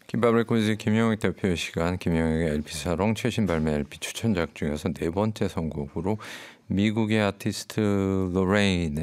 김밥 레코드 김영익 대표의 시간. 김영익의 LP 사롱 최신 발매 LP 추천작 중에서 네 번째 선곡으로 미국의 아티스트 로레인의